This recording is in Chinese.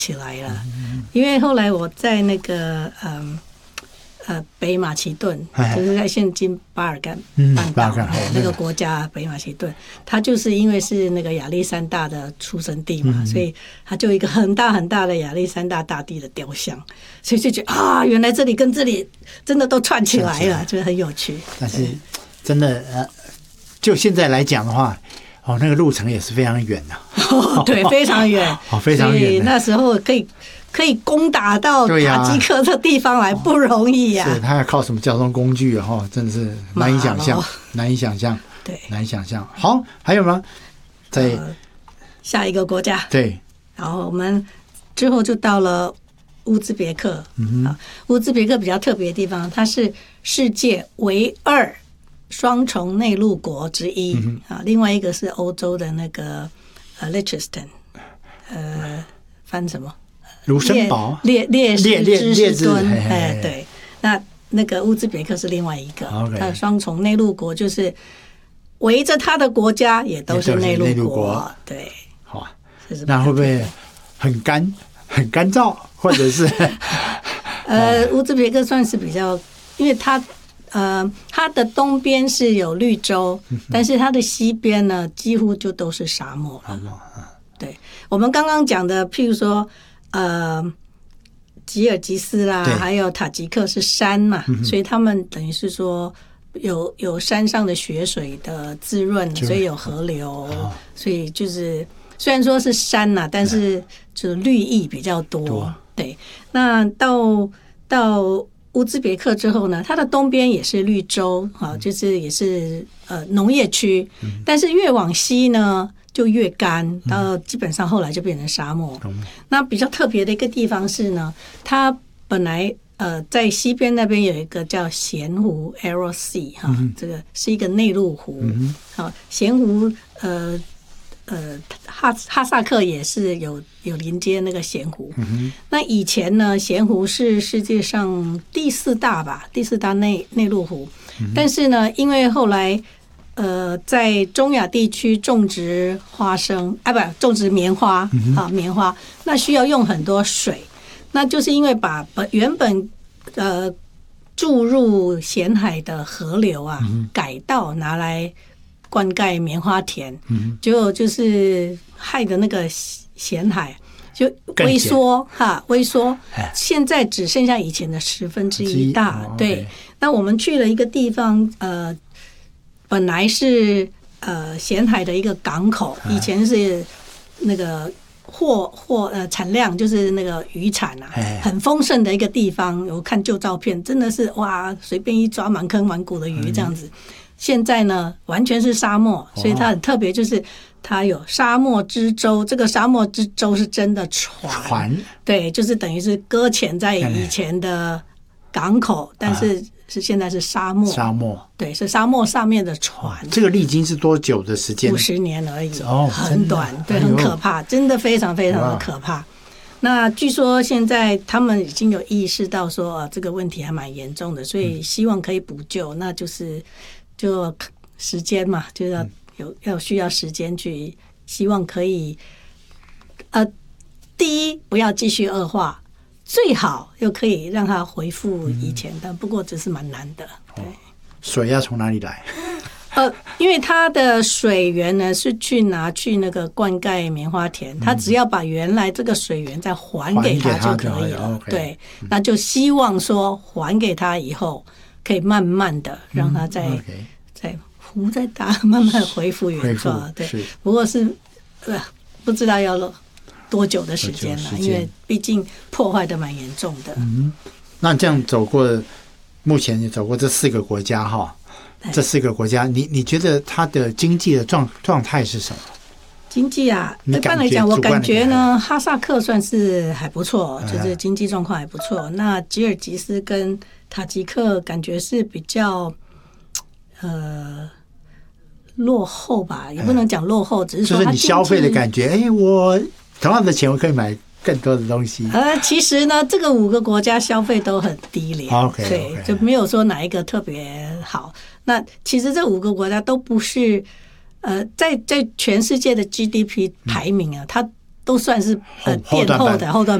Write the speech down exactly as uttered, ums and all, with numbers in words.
起来了。因为后来我在那个嗯呃北马其顿，就是在现今巴尔干半岛、嗯、那个国家北马其顿，它就是因为是那个亚历山大的出生地嘛，嗯、所以它就一个很大很大的亚历山大大帝的雕像，所以就觉得啊，原来这里跟这里真的都串起来了，就很有趣。 但是真的呃，就现在来讲的话。哦，那个路程也是非常远的、啊哦，对，非常远， 哦，非常远。所以那时候可以可以攻打到塔吉克这地方来，不容易呀、啊。 是，他要靠什么交通工具啊？哈，真的是难以想象，难以想象， 对， 难以想象。好，还有吗？在、 呃、下一个国家， 对， 然后我们之后就到了乌兹别克。嗯哼，乌兹别克比较特别的地方，它是世界唯二双重内陆国之一、嗯、啊，另外一个是欧洲的那个呃 Liechtenstein， 呃，翻什么？ 卢森堡、 列列列支士敦，哎，对，那那个乌兹别克是另外一个， okay. 它的双重内陆国就是围着它的国家也都是内陆 国, 国，对， 好啊，那会不会很干、很干燥，或者是？ 呃，乌兹别克算是比较，因为它。呃，它的东边是有绿洲，但是它的西边呢，几乎就都是沙漠了。对，我们刚刚讲的，譬如说，呃，吉尔吉斯啦，还有塔吉克是山嘛，所以他们等于是说有有山上的雪水的滋润，所以有河流，所以就是虽然说是山呐、啊，但是就是绿意比较多。对，那到到。乌兹别克之后呢，它的东边也是绿洲，啊，就是也是呃农业区，但是越往西呢就越干，到基本上后来就变成沙漠。那比较特别的一个地方是呢，它本来呃在西边那边有一个叫咸湖 Aral Sea 哈，这个是一个内陆湖，好，咸湖呃。呃，哈哈萨克也是有有连接那个咸湖、嗯。那以前呢，咸湖是世界上第四大吧，第四大内内陆湖、嗯。但是呢，因为后来呃，在中亚地区种植花生，啊不，种植棉花、嗯、啊，棉花，那需要用很多水，那就是因为把原本呃注入咸海的河流啊，嗯、改道拿来。灌溉棉花田，就就是害的那个咸海就微缩哈，微缩，现在只剩下以前的十分之一大。对，那我们去了一个地方，呃，本来是呃咸海的一个港口，以前是那个货货呃产量就是那个渔产啊，很丰盛的一个地方。我看旧照片，真的是哇，随便一抓满坑满谷的鱼这样子。现在呢，完全是沙漠，所以它很特别，就是它有沙漠之舟。这个沙漠之舟是真的船， 船对，就是等于是搁浅在以前的港口，但是是现在是沙漠， 沙漠对，是沙漠上面的船。 这个历经是多久的时间？ 五十年而已， 哦， 很短，对，很可怕，真的非常非常的可怕。那据说现在他们已经有意识到说，啊，这个问题还蛮严重的，所以希望可以补救，那就是。就时间嘛，就要有要需要时间去，希望可以，呃，第一不要继续恶化，最好又可以让它恢复以前的，嗯、不过只是蛮难的。对， 水要从哪里来？ 呃，因为它的水源呢是去拿去那个灌溉棉花田，它只要把原来这个水源再还给它就可以了。 okay、 对，那就希望说还给它以后。可以慢慢的让它再、嗯 okay、再湖再大，慢慢恢复原状。对，不过是呃不知道要多久的时间了，因为毕竟破坏的蛮严重的。 嗯，那这样走过，目前你走过这四个国家哈，这四个国家，你你觉得它的经济的状状态是什么？ 经济啊，一般来讲，我感觉呢，哈萨克算是还不错，就是经济状况还不错。那吉尔吉斯跟塔吉克感觉是比较呃落后吧，也不能讲落后，只是说就是你消费的感觉，哎，我同样的钱我可以买更多的东西。 呃，其实呢，这个五个国家消费都很低廉， okay, 对， okay. 就没有说哪一个特别好。那其实这五个国家都不是。呃，在在全世界的 G D P 排名啊，它都算是呃后殿后的后段